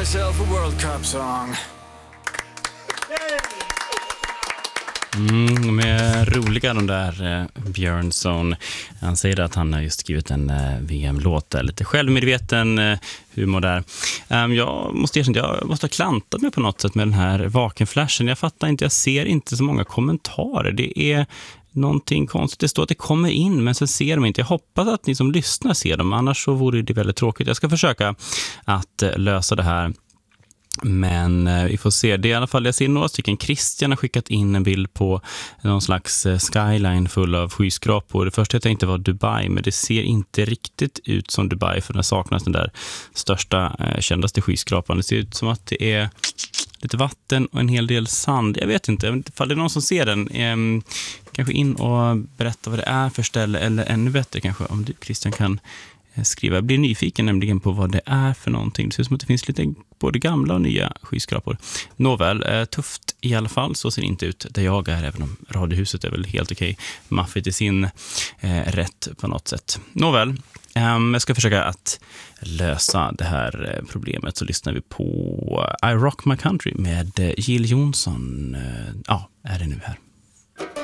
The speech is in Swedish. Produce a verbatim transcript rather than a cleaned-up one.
myself a World Cup song. Mm, med roliga de där eh, Björnsson. Han säger att han har just skrivit en eh, V M-låt, lite självmedveten eh, humor där. Um, jag måste erkänna, jag måste ha klantat mig på något sätt med den här vakenflashen. Jag fattar inte, jag ser inte så många kommentarer. Det är någonting konstigt. Det står att det kommer in, men sen ser de inte. Jag hoppas att ni som lyssnar ser dem, annars så vore det väldigt tråkigt. Jag ska försöka att eh, lösa det här. Men eh, vi får se. Det är i alla fall, jag ser några stycken. Christian har skickat in en bild på någon slags eh, skyline full av skyskrapor. Det första jag tänkte var Dubai, men det ser inte riktigt ut som Dubai, för det saknas den där största, eh, kändaste skyskrapan. Det ser ut som att det är lite vatten och en hel del sand. Jag vet inte, ifall det är någon som ser den, eh, kanske in och berätta vad det är för ställe, eller ännu bättre kanske om du, Christian, kan skriva. Jag blir nyfiken nämligen på vad det är för någonting. Det ser ut som att det finns lite både gamla och nya skyskrapor. Nåväl, eh, tufft i alla fall. Så ser det inte ut där jag är, även om radiohuset är väl helt okej. Maffigt i sin eh, rätt på något sätt. Nåväl, eh, jag ska försöka att lösa det här eh, problemet. Så lyssnar vi på I Rock My Country med eh, Jill Johnson. Eh, ja, är det nu här.